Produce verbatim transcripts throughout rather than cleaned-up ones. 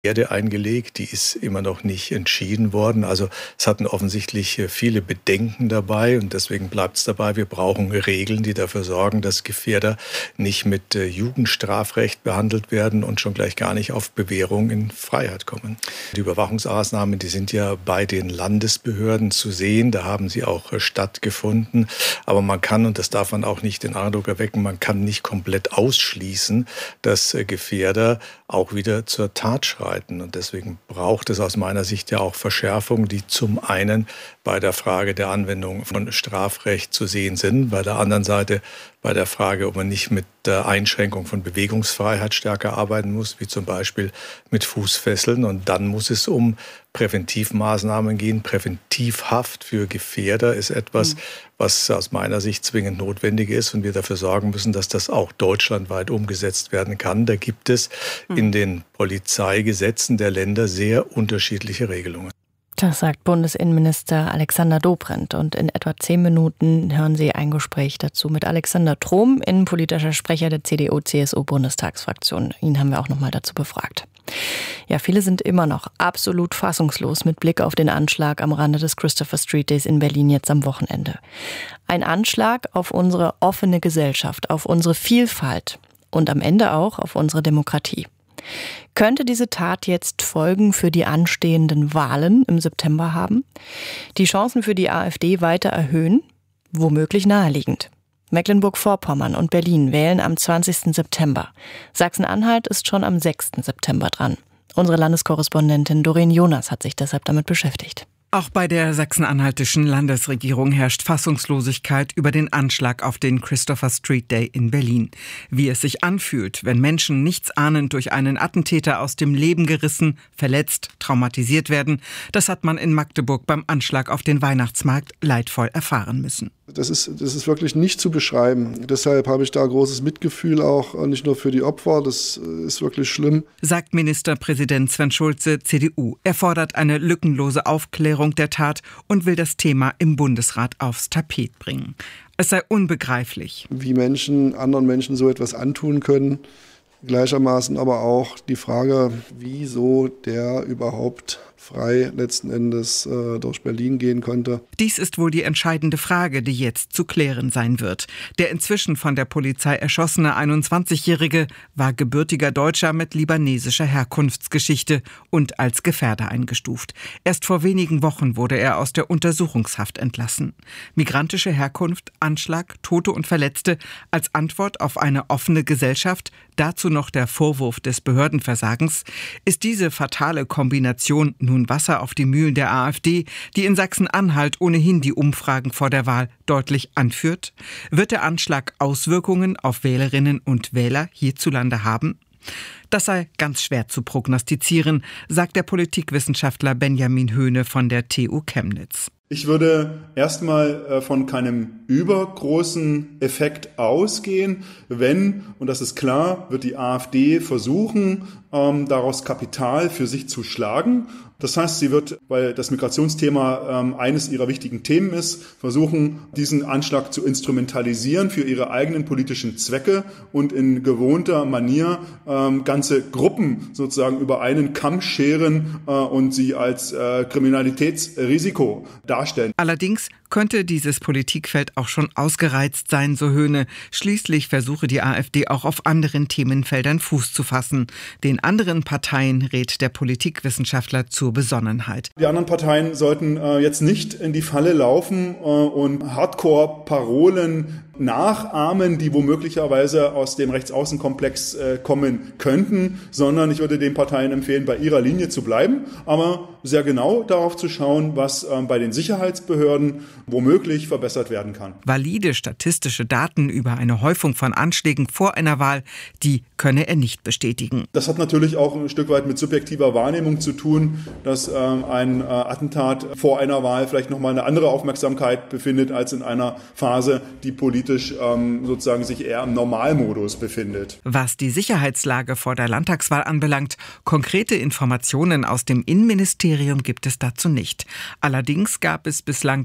Erde eingelegt, die ist immer noch nicht entschieden worden. Also es hatten offensichtlich viele Bedenken dabei und deswegen bleibt es dabei, wir brauchen Regeln, die dafür sorgen, dass Gefährder nicht mit Jugendstrafrecht behandelt werden und schon gleich gar nicht auf Bewährung in Freiheit kommen. Die Überwachungsmaßnahmen, die sind ja bei den Landesbehörden zu sehen, da haben sie auch stattgefunden. Aber man kann, und das darf man auch nicht den Eindruck erwecken, man kann nicht komplett ausschließen, dass Gefährder auch wieder zur Tat schreiten. Und deswegen braucht es aus meiner Sicht ja auch Verschärfungen, die zum einen bei der Frage der Anwendung von Strafrecht zu sehen sind, bei der anderen Seite bei der Frage, ob man nicht mit der Einschränkung von Bewegungsfreiheit stärker arbeiten muss, wie zum Beispiel mit Fußfesseln. Und dann muss es um Präventivmaßnahmen gehen. Präventivhaft für Gefährder ist etwas, was aus meiner Sicht zwingend notwendig ist und wir dafür sorgen müssen, dass das auch deutschlandweit umgesetzt werden kann. Da gibt es in den Polizeigesetzen der Länder sehr unterschiedliche Regelungen. Das sagt Bundesinnenminister Alexander Dobrindt. Und in etwa zehn Minuten hören Sie ein Gespräch dazu mit Alexander Trom, innenpolitischer Sprecher der C D U C S U-Bundestagsfraktion. Ihn haben wir auch noch mal dazu befragt. Ja, viele sind immer noch absolut fassungslos mit Blick auf den Anschlag am Rande des Christopher Street Days in Berlin jetzt am Wochenende. Ein Anschlag auf unsere offene Gesellschaft, auf unsere Vielfalt und am Ende auch auf unsere Demokratie. Könnte diese Tat jetzt Folgen für die anstehenden Wahlen im September haben? Die Chancen für die AfD weiter erhöhen? Womöglich naheliegend. Mecklenburg-Vorpommern und Berlin wählen am zwanzigsten September. Sachsen-Anhalt ist schon am sechsten September dran. Unsere Landeskorrespondentin Doreen Jonas hat sich deshalb damit beschäftigt. Auch bei der sachsen-anhaltischen Landesregierung herrscht Fassungslosigkeit über den Anschlag auf den Christopher Street Day in Berlin. Wie es sich anfühlt, wenn Menschen nichtsahnend durch einen Attentäter aus dem Leben gerissen, verletzt, traumatisiert werden, das hat man in Magdeburg beim Anschlag auf den Weihnachtsmarkt leidvoll erfahren müssen. Das ist, das ist wirklich nicht zu beschreiben. Deshalb habe ich da großes Mitgefühl auch, nicht nur für die Opfer, das ist wirklich schlimm. Sagt Ministerpräsident Sven Schulze, C D U. Er fordert eine lückenlose Aufklärung der Tat und will das Thema im Bundesrat aufs Tapet bringen. Es sei unbegreiflich, wie Menschen anderen Menschen so etwas antun können. Gleichermaßen aber auch die Frage, wieso der überhaupt frei letzten Endes äh, durch Berlin gehen konnte. Dies ist wohl die entscheidende Frage, die jetzt zu klären sein wird. Der inzwischen von der Polizei erschossene einundzwanzigjährige war gebürtiger Deutscher mit libanesischer Herkunftsgeschichte und als Gefährder eingestuft. Erst vor wenigen Wochen wurde er aus der Untersuchungshaft entlassen. Migrantische Herkunft, Anschlag, Tote und Verletzte als Antwort auf eine offene Gesellschaft, dazu noch der Vorwurf des Behördenversagens. Ist diese fatale Kombination nun Wasser auf die Mühlen der AfD, die in Sachsen-Anhalt ohnehin die Umfragen vor der Wahl deutlich anführt? Wird der Anschlag Auswirkungen auf Wählerinnen und Wähler hierzulande haben? Das sei ganz schwer zu prognostizieren, sagt der Politikwissenschaftler Benjamin Höhne von der T U Chemnitz. Ich würde erstmal von keinem übergroßen Effekt ausgehen, wenn, und das ist klar, wird die AfD versuchen, daraus Kapital für sich zu schlagen. Das heißt, sie wird, weil das Migrationsthema ähm, eines ihrer wichtigen Themen ist, versuchen, diesen Anschlag zu instrumentalisieren für ihre eigenen politischen Zwecke und in gewohnter Manier ähm, ganze Gruppen sozusagen über einen Kamm scheren äh, und sie als äh, Kriminalitätsrisiko darstellen. Allerdings könnte dieses Politikfeld auch schon ausgereizt sein, so Höhne. Schließlich versuche die AfD auch auf anderen Themenfeldern Fuß zu fassen. Den anderen Parteien rät der Politikwissenschaftler zur Besonnenheit. Die anderen Parteien sollten äh, jetzt nicht in die Falle laufen äh, und Hardcore-Parolen nachahmen, die womöglicherweise aus dem Rechtsaußenkomplex äh, kommen könnten, sondern ich würde den Parteien empfehlen, bei ihrer Linie zu bleiben, aber sehr genau darauf zu schauen, was äh, bei den Sicherheitsbehörden womöglich verbessert werden kann. Valide statistische Daten über eine Häufung von Anschlägen vor einer Wahl, die könne er nicht bestätigen. Das hat natürlich auch ein Stück weit mit subjektiver Wahrnehmung zu tun, dass äh, ein äh, Attentat vor einer Wahl vielleicht nochmal eine andere Aufmerksamkeit befindet, als in einer Phase, die politisch ähm, sozusagen sich eher im Normalmodus befindet. Was die Sicherheitslage vor der Landtagswahl anbelangt, konkrete Informationen aus dem Innenministerium gibt es dazu nicht. Allerdings gab es bislang das Lage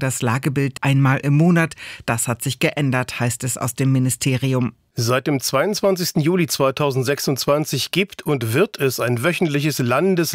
Tagebild einmal im Monat. Das hat sich geändert, heißt es aus dem Ministerium. Seit dem zweiundzwanzigsten Juli zweitausendsechsundzwanzig gibt und wird es ein wöchentliches Landes-